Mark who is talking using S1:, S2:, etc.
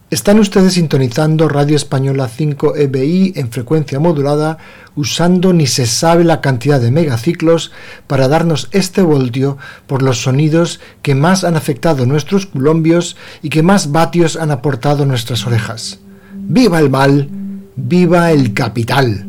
S1: Están ustedes sintonizando Radio Española 5 EBI en frecuencia modulada, usando ni se sabe la cantidad de megaciclos para darnos este voltio por los sonidos que más han afectado nuestros culombios y que más vatios han aportado nuestras orejas. ¡Viva el mal! ¡Viva el capital!